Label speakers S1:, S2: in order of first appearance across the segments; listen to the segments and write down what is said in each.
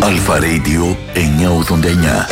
S1: Αλφα Radio 989.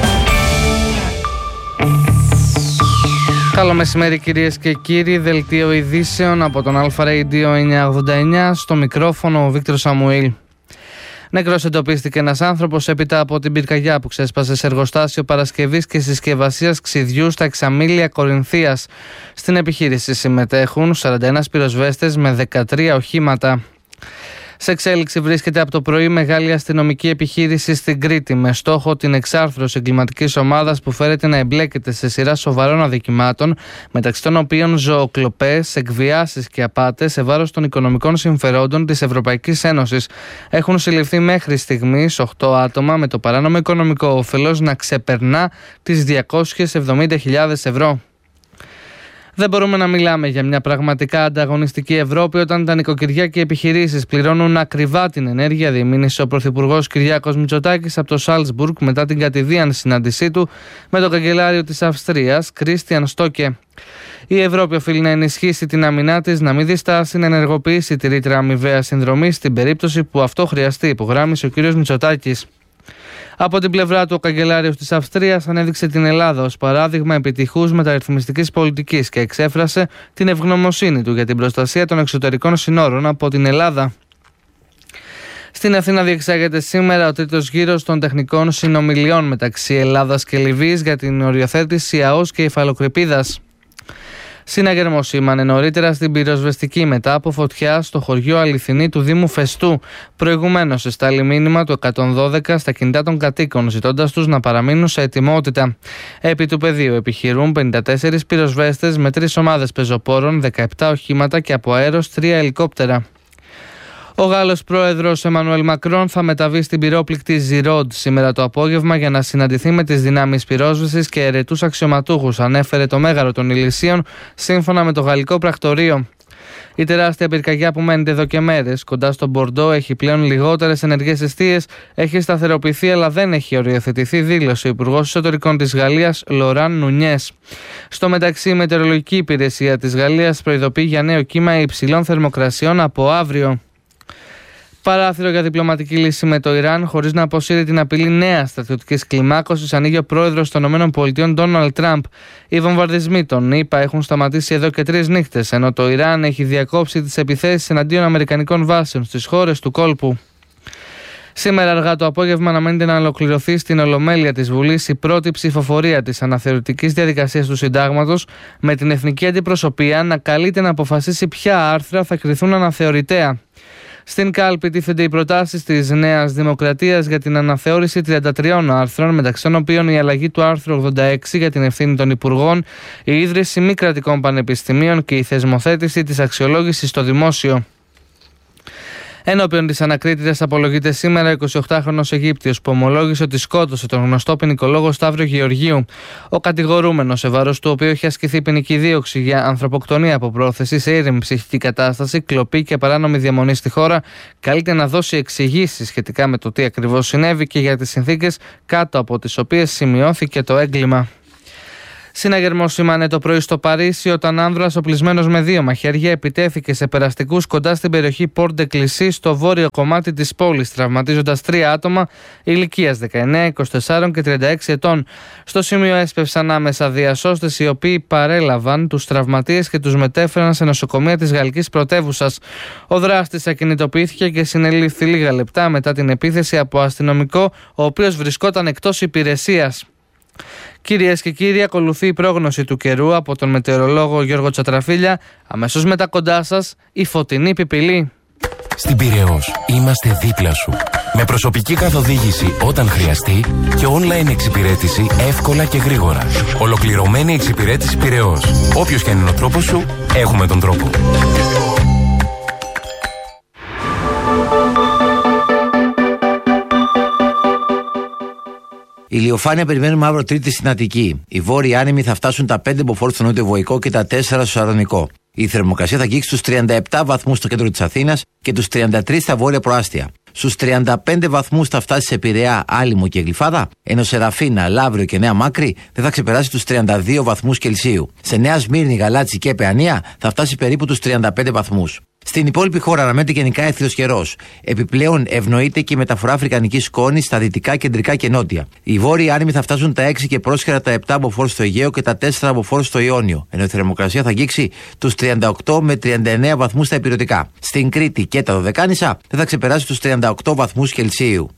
S2: Καλό μεσημέρι κυρίες και κύριοι, δελτίο ειδήσεων από τον Αλφα Radio 989, στο μικρόφωνο ο Βίκτορ Σαμουήλ. Νεκρός εντοπίστηκε ένας άνθρωπος έπειτα από την πυρκαγιά που ξέσπασε σε εργοστάσιο παρασκευής και συσκευασίας ξυδιού στα Εξαμήλια Κορινθίας. Στην επιχείρηση συμμετέχουν 41 πυροσβέστες με 13 οχήματα. Σε εξέλιξη βρίσκεται από το πρωί μεγάλη αστυνομική επιχείρηση στην Κρήτη με στόχο την εξάρθρωση εγκληματικής ομάδας που φέρεται να εμπλέκεται σε σειρά σοβαρών αδικημάτων, μεταξύ των οποίων ζωοκλοπές, εκβιάσεις και απάτες σε βάρος των οικονομικών συμφερόντων της Ευρωπαϊκής Ένωσης. Έχουν συλληφθεί μέχρι στιγμής 8 άτομα με το παράνομο οικονομικό όφελος να ξεπερνά τις 270.000 ευρώ. Δεν μπορούμε να μιλάμε για μια πραγματικά ανταγωνιστική Ευρώπη όταν τα νοικοκυριά και οι επιχειρήσεις πληρώνουν ακριβά την ενέργεια, διεμήνυσε ο Πρωθυπουργός Κυριάκος Μητσοτάκης από το Σάλτσμπουργκ μετά την κατηδίαν συνάντησή του με τον καγκελάριο της Αυστρίας, Κρίστιαν Στόκε. Η Ευρώπη οφείλει να ενισχύσει την άμυνά της, να μην διστάσει να ενεργοποιήσει τη ρήτρα αμοιβαίας συνδρομής στην περίπτωση που αυτό χρειαστεί, υπογράμμισε ο κ. Μητσοτάκης. Από την πλευρά του, ο καγκελάριος της Αυστρίας ανέδειξε την Ελλάδα ως παράδειγμα επιτυχούς μεταρρυθμιστικής πολιτικής και εξέφρασε την ευγνωμοσύνη του για την προστασία των εξωτερικών συνόρων από την Ελλάδα. Στην Αθήνα διεξάγεται σήμερα ο τρίτος γύρος των τεχνικών συνομιλιών μεταξύ Ελλάδας και Λιβύης για την οριοθέτηση ΑΟΣ και υφαλοκρηπίδας. Συναγερμός σήμανε νωρίτερα στην πυροσβεστική μετά από φωτιά στο χωριό Αληθινή του Δήμου Φεστού. Προηγουμένως εστάλει μήνυμα του 112 στα κινητά των κατοίκων, ζητώντας τους να παραμείνουν σε ετοιμότητα. Επί του πεδίου επιχειρούν 54 πυροσβέστες με 3 ομάδες πεζοπόρων, 17 οχήματα και από αέρος 3 ελικόπτερα. Ο Γάλλος πρόεδρος Εμμανουέλ Μακρόν θα μεταβεί στην πυρόπληκτη Ζιρόντ σήμερα το απόγευμα για να συναντηθεί με τις δυνάμεις πυρόσβεσης και ερετούς αξιωματούχους, ανέφερε το Μέγαρο των Ηλυσίων, σύμφωνα με το γαλλικό πρακτορείο. Η τεράστια πυρκαγιά που μένεται εδώ και μέρες κοντά στο Μπορντό έχει πλέον λιγότερες ενεργές εστίες, έχει σταθεροποιηθεί αλλά δεν έχει οριοθετηθεί, δήλωσε ο Υπουργός Εσωτερικών της Γαλλίας Λοράν Νουνιές. Στο μεταξύ, η Μετεωρολογική Υπηρεσία της Γαλλίας προειδοποιεί για νέο κύμα υψηλών θερμοκρασιών από αύριο. Παράθυρο για διπλωματική λύση με το Ιράν, χωρίς να αποσύρει την απειλή νέας στρατιωτικής κλιμάκωσης, ανοίγει ο πρόεδρος των ΗΠΑ Ντόναλντ Τραμπ. Οι βομβαρδισμοί των ΗΠΑ έχουν σταματήσει εδώ και 3 νύχτες, ενώ το Ιράν έχει διακόψει τις επιθέσεις εναντίον αμερικανικών βάσεων στις χώρες του κόλπου. Σήμερα αργά το απόγευμα αναμένεται να ολοκληρωθεί στην Ολομέλεια της Βουλής η πρώτη ψηφοφορία της αναθεωρητικής διαδικασίας του Συντάγματος, με την εθνική αντιπροσωπεία να καλείται να αποφασίσει ποια άρθρα θα κριθούν αναθεωρητέα. Στην κάλπη τίθενται οι προτάσεις της Νέας Δημοκρατίας για την αναθεώρηση 33 άρθρων, μεταξύ των οποίων η αλλαγή του άρθρου 86 για την ευθύνη των υπουργών, η ίδρυση μη κρατικών πανεπιστημίων και η θεσμοθέτηση της αξιολόγησης στο δημόσιο. Ενώπιον της ανακρίτριας απολογείται σήμερα ο 28χρονος Αιγύπτιος που ομολόγησε ότι σκότωσε τον γνωστό ποινικολόγο Σταύρο Γεωργίου. Ο κατηγορούμενος, σε βάρος του οποίου έχει ασκηθεί ποινική δίωξη για ανθρωποκτονία από πρόθεση σε ήρεμη ψυχική κατάσταση, κλοπή και παράνομη διαμονή στη χώρα, καλείται να δώσει εξηγήσεις σχετικά με το τι ακριβώς συνέβη και για τις συνθήκες κάτω από τις οποίες σημειώθηκε το έγκλημα. Συναγερμός σήμανε το πρωί στο Παρίσι όταν άνδρας οπλισμένος με 2 μαχαίρια επιτέθηκε σε περαστικούς κοντά στην περιοχή Πόρ ντε Κλισί στο βόρειο κομμάτι της πόλης, τραυματίζοντας 3 άτομα ηλικίας 19, 24 και 36 ετών. Στο σημείο έσπευσαν άμεσα διασώστες οι οποίοι παρέλαβαν τους τραυματίες και τους μετέφεραν σε νοσοκομεία της γαλλικής πρωτεύουσας. Ο δράστης ακινητοποιήθηκε και συνελήφθη λίγα λεπτά μετά την επίθεση από αστυνομικό, ο οποίος βρισκόταν εκτός υπηρεσίας. Κυρίες και κύριοι, ακολουθεί η πρόγνωση του καιρού από τον μετεωρολόγο Γιώργο Τσατραφίλια. Αμέσως μετά κοντά σας η φωτεινή πιπηλή.
S3: Στην Πειραιώς είμαστε δίπλα σου. Με προσωπική καθοδήγηση όταν χρειαστεί και online εξυπηρέτηση εύκολα και γρήγορα. Ολοκληρωμένη εξυπηρέτηση Πειραιώς. Όποιος και αν είναι ο τρόπος σου, έχουμε τον τρόπο.
S4: Ηλιοφάνεια περιμένουμε αύριο Τρίτη στην Αττική. Οι βόρειοι άνεμοι θα φτάσουν τα 5 μποφόρ στο νότιο-βοϊκό και τα 4 στο Σαρδονικό. Η θερμοκρασία θα αγγίξει στους 37 βαθμούς στο κέντρο της Αθήνας και τους 33 στα βόρεια προάστια. Στους 35 βαθμούς θα φτάσει σε Πειραιά, Άλυμο και Γλυφάδα, ενώ σε Ραφίνα, Λαύριο και Νέα Μάκρη δεν θα ξεπεράσει τους 32 βαθμούς Κελσίου. Σε Νέα Σμύρνη, Γαλάτσι και Παιανία θα φτάσει περίπου τους 35 βαθμούς. Στην υπόλοιπη χώρα αναμένεται γενικά έθριος καιρός. Επιπλέον ευνοείται και η μεταφορά αφρικανικής σκόνης στα δυτικά, κεντρικά και νότια. Οι βόρειοι άνεμοι θα φτάσουν τα 6 και πρόσχερα τα 7 από φόρ στο Αιγαίο και τα 4 από φόρ στο Ιόνιο, ενώ η θερμοκρασία θα αγγίξει τους 38 με 39 βαθμούς στα ηπειρωτικά. Στην Κρήτη και τα Δωδεκάνησα δεν θα ξεπεράσει τους 38 βαθμούς Κελσίου.